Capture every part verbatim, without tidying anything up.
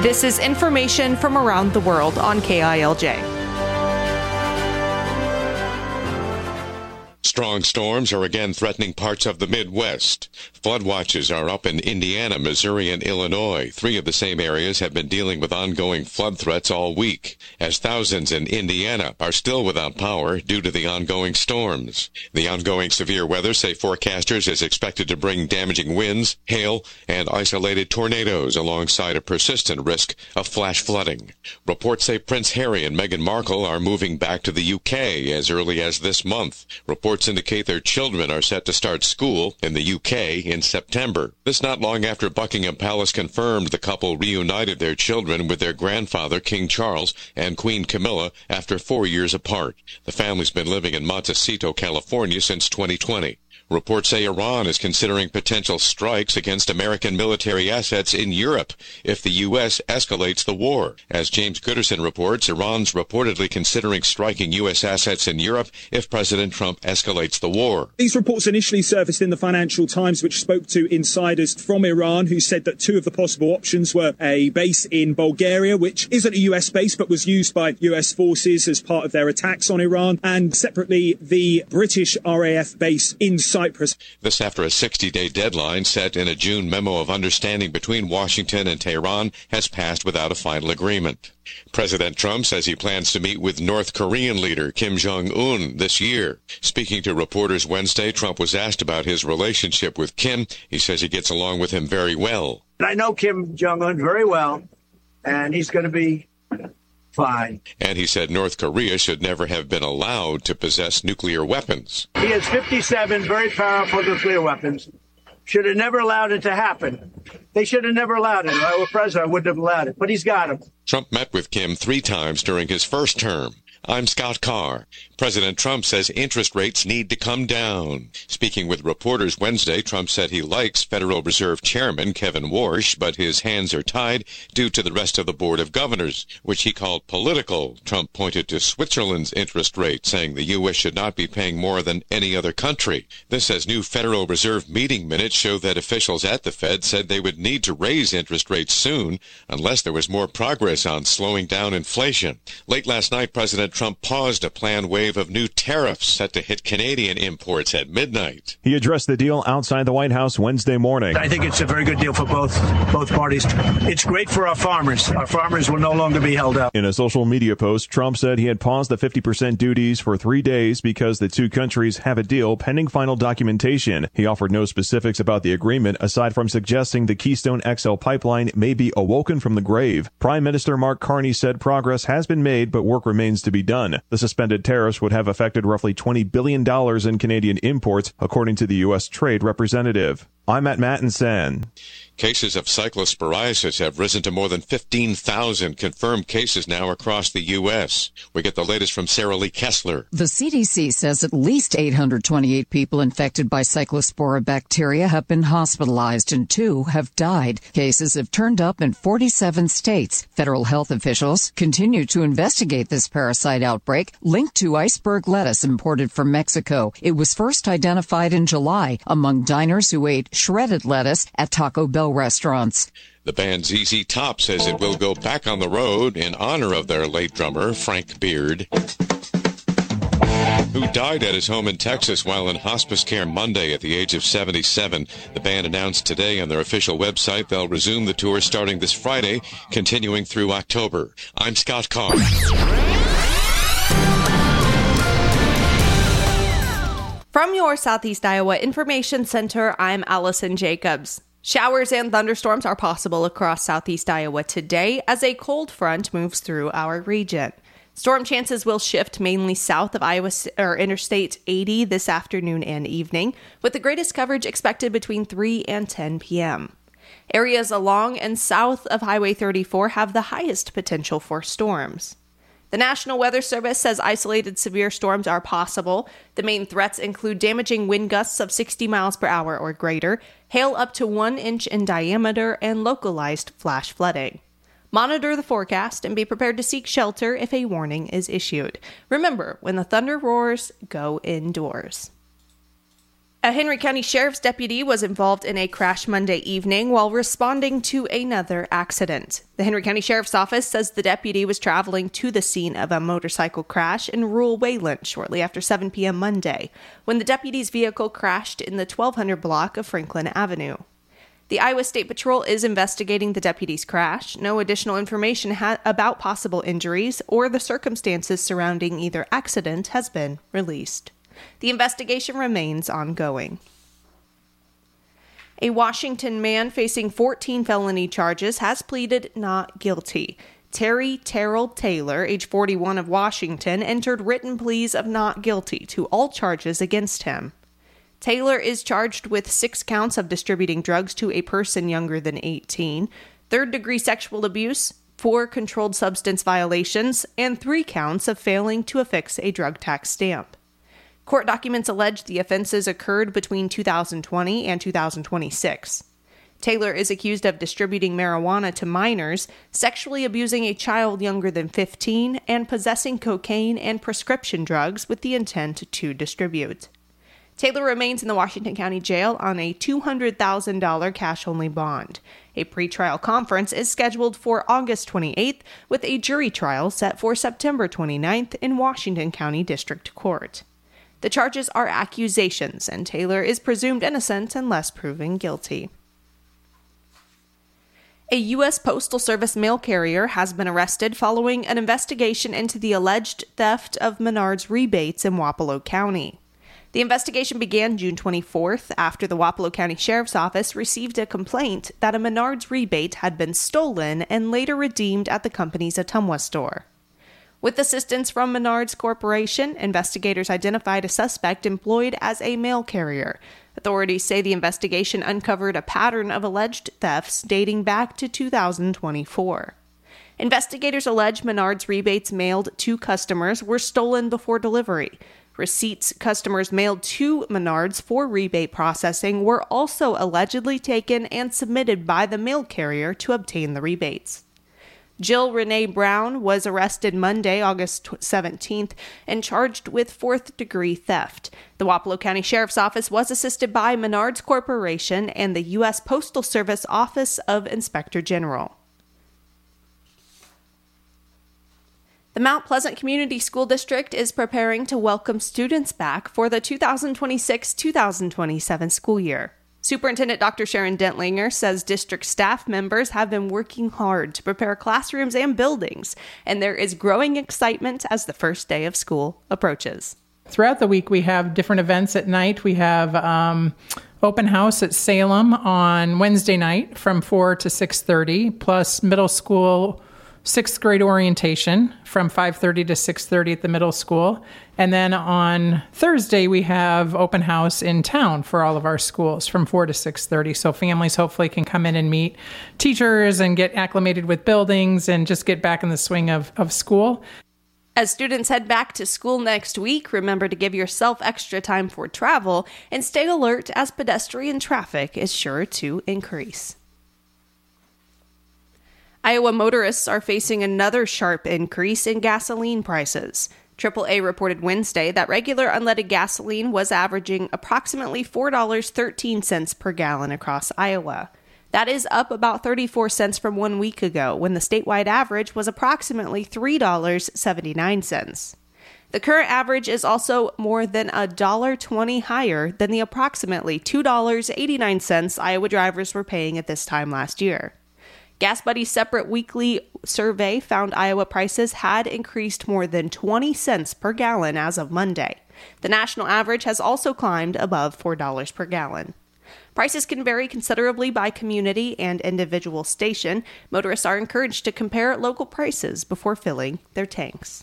This is information from around the world on K I L J. Strong storms are again threatening parts of the Midwest. Flood watches are up in Indiana, Missouri, and Illinois. Three of the same areas have been dealing with ongoing flood threats all week, as thousands in Indiana are still without power due to the ongoing storms. The ongoing severe weather, say forecasters, is expected to bring damaging winds, hail, and isolated tornadoes alongside a persistent risk of flash flooding. Reports say Prince Harry and Meghan Markle are moving back to the U K as early as this month. Reports indicate their children are set to start school in the U K in September. This not long after Buckingham Palace confirmed the couple reunited their children with their grandfather, King Charles, and Queen Camilla after four years apart. The family's been living in Montecito, California since twenty twenty. Reports say Iran is considering potential strikes against American military assets in Europe if the U S escalates the war. As James Gooderson reports, Iran's reportedly considering striking U S assets in Europe if President Trump escalates the war. These reports initially surfaced in the Financial Times, which spoke to insiders from Iran who said that two of the possible options were a base in Bulgaria, which isn't a U S base but was used by U S forces as part of their attacks on Iran, and separately the British R A F base in Cyprus. This after a sixty-day deadline set in a June memo of understanding between Washington and Tehran has passed without a final agreement. President Trump says he plans to meet with North Korean leader Kim Jong-un this year. Speaking to reporters Wednesday, Trump was asked about his relationship with Kim. He says he gets along with him very well. I know Kim Jong-un very well, and he's going to be fine. And he said North Korea should never have been allowed to possess nuclear weapons. He has fifty-seven very powerful nuclear weapons. Should have never allowed it to happen. They should have never allowed it. If I were president, I wouldn't have allowed it. But he's got them. Trump met with Kim three times during his first term. I'm Scott Carr. President Trump says interest rates need to come down. Speaking with reporters Wednesday, Trump said he likes Federal Reserve Chairman Kevin Warsh, but his hands are tied due to the rest of the Board of Governors, which he called political. Trump pointed to Switzerland's interest rate, saying the U S should not be paying more than any other country. This as new Federal Reserve meeting minutes show that officials at the Fed said they would need to raise interest rates soon unless there was more progress on slowing down inflation. Late last night, President Trump paused a planned wave of new tariffs set to hit Canadian imports at midnight. He addressed the deal outside the White House Wednesday morning. I think it's a very good deal for both both parties. It's great for our farmers. Our farmers will no longer be held up. In a social media post, Trump said he had paused the fifty percent duties for three days because the two countries have a deal pending final documentation. He offered no specifics about the agreement aside from suggesting the Keystone X L pipeline may be awoken from the grave. Prime Minister Mark Carney said progress has been made, but work remains to be done. The suspended tariffs would have affected roughly twenty billion dollars in Canadian imports, according to the U S Trade Representative. I'm Matt Mattinson. Cases of cyclosporiasis have risen to more than fifteen thousand confirmed cases now across the U S. We get the latest from Sarah Lee Kessler. The C D C says at least eight hundred twenty-eight people infected by cyclospora bacteria have been hospitalized and two have died. Cases have turned up in forty-seven states. Federal health officials continue to investigate this parasite outbreak linked to iceberg lettuce imported from Mexico. It was first identified in July among diners who ate shredded lettuce at Taco Bell restaurants. The band Z Z Top says it will go back on the road in honor of their late drummer, Frank Beard, who died at his home in Texas while in hospice care Monday at the age of seventy-seven. The band announced today on their official website they'll resume the tour starting this Friday, continuing through October. I'm Scott Carr. From your Southeast Iowa Information Center, I'm Allison Jacobs. Showers and thunderstorms are possible across Southeast Iowa today as a cold front moves through our region. Storm chances will shift mainly south of Iowa or Interstate eighty this afternoon and evening, with the greatest coverage expected between three and ten p.m. Areas along and south of Highway thirty-four have the highest potential for storms. The National Weather Service says isolated severe storms are possible. The main threats include damaging wind gusts of sixty miles per hour or greater, hail up to one inch in diameter, and localized flash flooding. Monitor the forecast and be prepared to seek shelter if a warning is issued. Remember, when the thunder roars, go indoors. A Henry County Sheriff's deputy was involved in a crash Monday evening while responding to another accident. The Henry County Sheriff's Office says the deputy was traveling to the scene of a motorcycle crash in rural Wayland shortly after seven p.m. Monday, when the deputy's vehicle crashed in the twelve hundred block of Franklin Avenue. The Iowa State Patrol is investigating the deputy's crash. No additional information ha- about possible injuries or the circumstances surrounding either accident has been released. The investigation remains ongoing. A Washington man facing fourteen felony charges has pleaded not guilty. Terry Terrell Taylor, age forty-one, of Washington, entered written pleas of not guilty to all charges against him. Taylor is charged with six counts of distributing drugs to a person younger than eighteen, third-degree sexual abuse, four controlled substance violations, and three counts of failing to affix a drug tax stamp. Court documents allege the offenses occurred between two thousand twenty and two thousand twenty-six. Taylor is accused of distributing marijuana to minors, sexually abusing a child younger than fifteen, and possessing cocaine and prescription drugs with the intent to distribute. Taylor remains in the Washington County Jail on a two hundred thousand dollars cash-only bond. A pretrial conference is scheduled for August twenty-eighth, with a jury trial set for September twenty-ninth in Washington County District Court. The charges are accusations, and Taylor is presumed innocent unless proven guilty. A U S Postal Service mail carrier has been arrested following an investigation into the alleged theft of Menards rebates in Wapello County. The investigation began June twenty-fourth after the Wapello County Sheriff's Office received a complaint that a Menards rebate had been stolen and later redeemed at the company's Ottumwa store. With assistance from Menards Corporation, investigators identified a suspect employed as a mail carrier. Authorities say the investigation uncovered a pattern of alleged thefts dating back to two thousand twenty-four. Investigators allege Menards rebates mailed to customers were stolen before delivery. Receipts customers mailed to Menards for rebate processing were also allegedly taken and submitted by the mail carrier to obtain the rebates. Jill Renee Brown was arrested Monday, August seventeenth, and charged with fourth-degree theft. The Wapello County Sheriff's Office was assisted by Menards Corporation and the U S Postal Service Office of Inspector General. The Mount Pleasant Community School District is preparing to welcome students back for the two thousand twenty-six two thousand twenty-seven school year. Superintendent Doctor Sharon Dentlinger says district staff members have been working hard to prepare classrooms and buildings, and there is growing excitement as the first day of school approaches. Throughout the week, we have different events at night. We have um, open house at Salem on Wednesday night from four to six thirty, plus middle school sixth grade orientation from five thirty to six thirty at the middle school. And then on Thursday, we have open house in town for all of our schools from four to six thirty. So families hopefully can come in and meet teachers and get acclimated with buildings and just get back in the swing of, of school. As students head back to school next week, remember to give yourself extra time for travel and stay alert as pedestrian traffic is sure to increase. Iowa motorists are facing another sharp increase in gasoline prices. triple A reported Wednesday that regular unleaded gasoline was averaging approximately four dollars and thirteen cents per gallon across Iowa. That is up about thirty-four cents from one week ago, when the statewide average was approximately three dollars and seventy-nine cents. The current average is also more than one dollar and twenty cents higher than the approximately two dollars and eighty-nine cents Iowa drivers were paying at this time last year. GasBuddy's separate weekly survey found Iowa prices had increased more than twenty cents per gallon as of Monday. The national average has also climbed above four dollars per gallon. Prices can vary considerably by community and individual station. Motorists are encouraged to compare local prices before filling their tanks.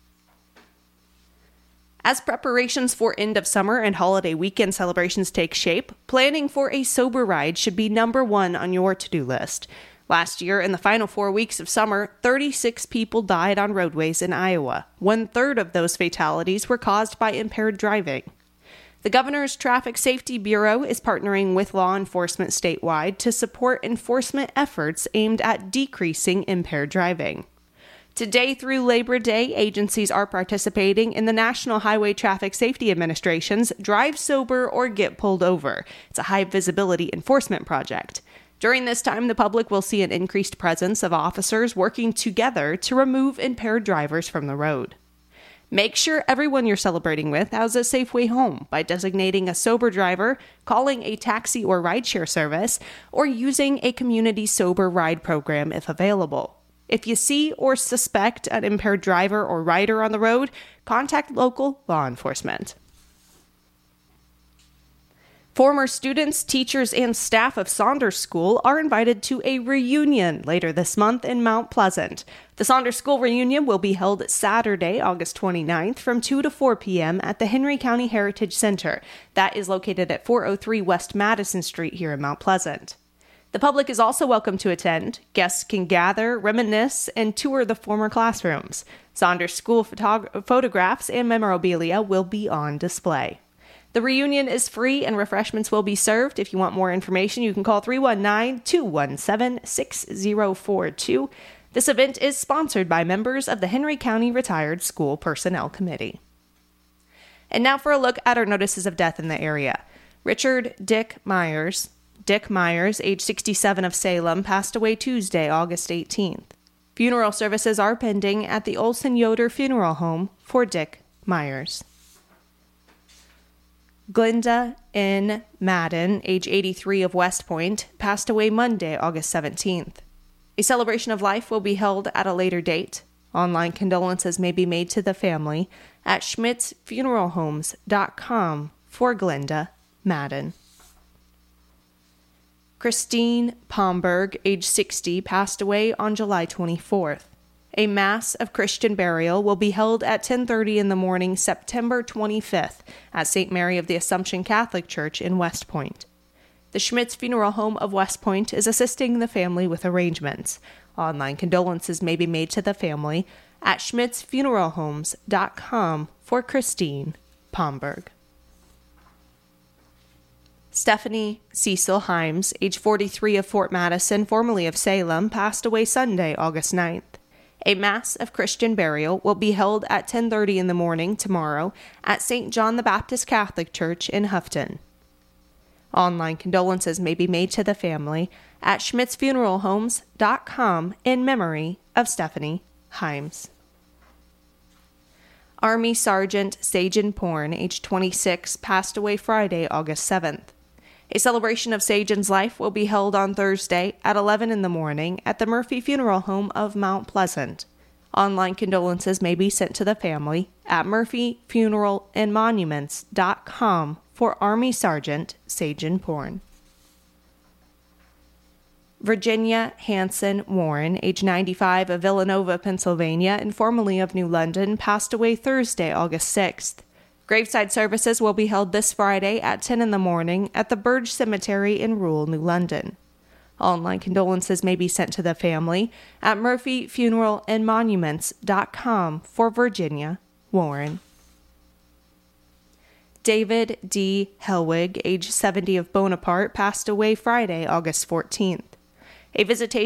As preparations for end of summer and holiday weekend celebrations take shape, planning for a sober ride should be number one on your to-do list. Last year, in the final four weeks of summer, thirty-six people died on roadways in Iowa. One-third of those fatalities were caused by impaired driving. The Governor's Traffic Safety Bureau is partnering with law enforcement statewide to support enforcement efforts aimed at decreasing impaired driving. Today through Labor Day, agencies are participating in the National Highway Traffic Safety Administration's Drive Sober or Get Pulled Over. It's a high-visibility enforcement project. During this time, the public will see an increased presence of officers working together to remove impaired drivers from the road. Make sure everyone you're celebrating with has a safe way home by designating a sober driver, calling a taxi or rideshare service, or using a community sober ride program if available. If you see or suspect an impaired driver or rider on the road, contact local law enforcement. Former students, teachers, and staff of Saunders School are invited to a reunion later this month in Mount Pleasant. The Saunders School reunion will be held Saturday, August twenty-ninth from two to four p.m. at the Henry County Heritage Center. That is located at four oh three West Madison Street here in Mount Pleasant. The public is also welcome to attend. Guests can gather, reminisce, and tour the former classrooms. Saunders School photog- photographs and memorabilia will be on display. The reunion is free and refreshments will be served. If you want more information, you can call three one nine, two one seven, six zero four two. This event is sponsored by members of the Henry County Retired School Personnel Committee. And now for a look at our notices of death in the area. Richard Dick Myers. Dick Myers, age sixty-seven, of Salem, passed away Tuesday, August eighteenth. Funeral services are pending at the Olson Yoder Funeral Home for Dick Myers. Glinda N. Madden, age eighty-three, of West Point, passed away Monday, August seventeenth. A celebration of life will be held at a later date. Online condolences may be made to the family at schmitz funeral homes dot com for Glinda Madden. Christine Pomberg, age sixty, passed away on July twenty-fourth. A Mass of Christian burial will be held at ten thirty in the morning, September twenty-fifth, at Saint Mary of the Assumption Catholic Church in West Point. The Schmitz Funeral Home of West Point is assisting the family with arrangements. Online condolences may be made to the family at schmitz funeral homes dot com for Christine Pomberg. Stephanie Cecil Himes, age forty-three, of Fort Madison, formerly of Salem, passed away Sunday, August ninth. A Mass of Christian burial will be held at ten thirty in the morning tomorrow at Saint John the Baptist Catholic Church in Houghton. Online condolences may be made to the family at schmitz funeral homes dot com in memory of Stephanie Himes. Army Sergeant Sajan Porn, age twenty-six, passed away Friday, August seventh. A celebration of Sajan's life will be held on Thursday at eleven in the morning at the Murphy Funeral Home of Mount Pleasant. Online condolences may be sent to the family at murphy funeral and monuments dot com for Army Sergeant Sajan Porn. Virginia Hanson Warren, age ninety-five, of Villanova, Pennsylvania, and formerly of New London, passed away Thursday, August sixth. Graveside services will be held this Friday at ten in the morning at the Burge Cemetery in rural New London. Online condolences may be sent to the family at murphy funeral and monuments dot com for Virginia Warren. David D. Helwig, age seventy, of Bonaparte, passed away Friday, August fourteenth. A visitation